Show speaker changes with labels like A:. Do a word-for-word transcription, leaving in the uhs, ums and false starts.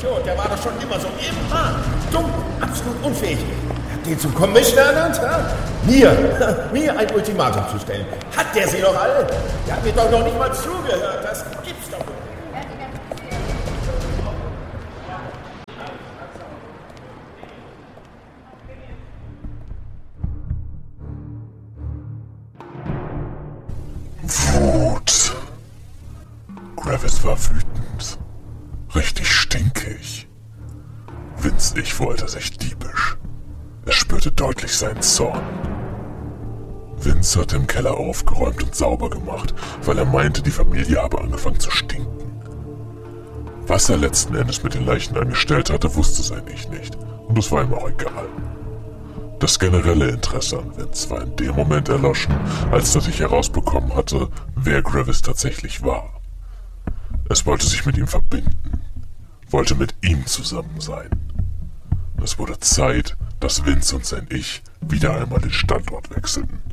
A: Idiot, der war doch schon immer so immer dumm, absolut unfähig. Habt ihr ihn zum Commissioner ernannt, ja? Mir, mir ein Ultimatum zu stellen. Hat der sie doch alle? Der hat mir doch noch nicht mal zugehört. Das gibt's doch nicht.
B: Wut. Gravis war wütend. Richtig stinkig. Winzig wurde er sich diebisch. Er spürte deutlich seinen Zorn. Vince hatte im Keller aufgeräumt und sauber gemacht, weil er meinte, die Familie habe angefangen zu stinken. Was er letzten Endes mit den Leichen angestellt hatte, wusste sein Ich nicht. Und es war ihm auch egal. Das generelle Interesse an Vince war in dem Moment erloschen, als dass ich herausbekommen hatte, wer Gravis tatsächlich war. Es wollte sich mit ihm verbinden, wollte mit ihm zusammen sein. Es wurde Zeit, dass Vince und sein Ich wieder einmal den Standort wechselten.